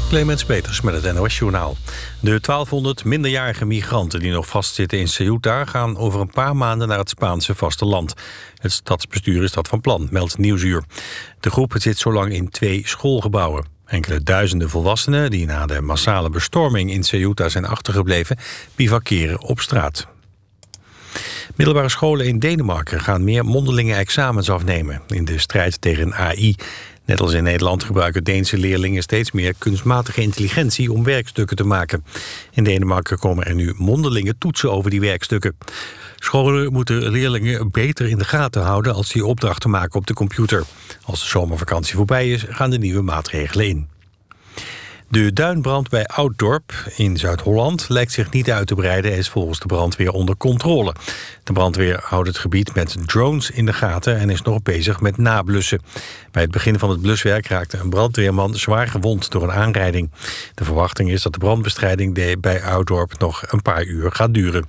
Clemens Peters met het NOS-journaal. De 1200 minderjarige migranten die nog vastzitten in Ceuta gaan over een paar maanden naar het Spaanse vasteland. Het stadsbestuur is dat van plan, meldt Nieuwsuur. De groep zit zo lang in 2 schoolgebouwen. Enkele duizenden volwassenen die na de massale bestorming in Ceuta zijn achtergebleven, bivakeren op straat. Middelbare scholen in Denemarken gaan meer mondelinge examens afnemen in de strijd tegen AI. Net als in Nederland gebruiken Deense leerlingen steeds meer kunstmatige intelligentie om werkstukken te maken. In Denemarken komen er nu mondelinge toetsen over die werkstukken. Scholen moeten leerlingen beter in de gaten houden als die opdrachten maken op de computer. Als de zomervakantie voorbij is, gaan de nieuwe maatregelen in. De duinbrand bij Ouddorp in Zuid-Holland lijkt zich niet uit te breiden en is volgens de brandweer onder controle. De brandweer houdt het gebied met drones in de gaten en is nog bezig met nablussen. Bij het begin van het bluswerk raakte een brandweerman zwaar gewond door een aanrijding. De verwachting is dat de brandbestrijding bij Ouddorp nog een paar uur gaat duren.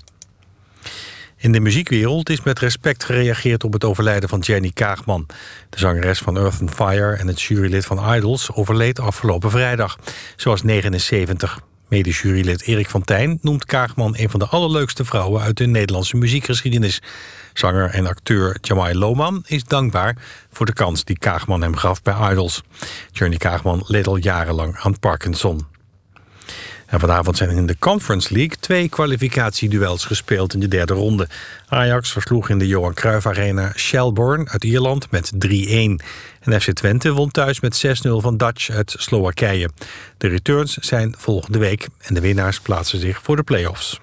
In de muziekwereld is met respect gereageerd op het overlijden van Jenny Kaagman. De zangeres van Earth and Fire en het jurylid van Idols overleed afgelopen vrijdag. Ze was 79. Mede-jurylid Erik van Tijn noemt Kaagman een van de allerleukste vrouwen uit de Nederlandse muziekgeschiedenis. Zanger en acteur Jamai Lohman is dankbaar voor de kans die Kaagman hem gaf bij Idols. Jenny Kaagman leed al jarenlang aan Parkinson. En vanavond zijn in de Conference League 2 kwalificatieduels gespeeld in de derde ronde. Ajax versloeg in de Johan Cruijff Arena Shelbourne uit Ierland met 3-1. En FC Twente won thuis met 6-0 van Dutch uit Slowakije. De returns zijn volgende week en de winnaars plaatsen zich voor de play-offs.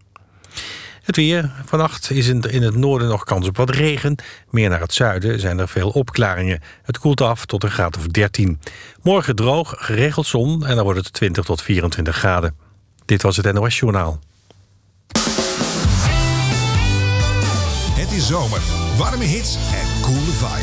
Het weer. Vannacht is in het noorden nog kans op wat regen. Meer naar het zuiden zijn er veel opklaringen. Het koelt af tot een graad of 13. Morgen droog, geregeld zon en dan wordt het 20 tot 24 graden. Dit was het NOS Journaal. Het is zomer, warme hits en coole vibes.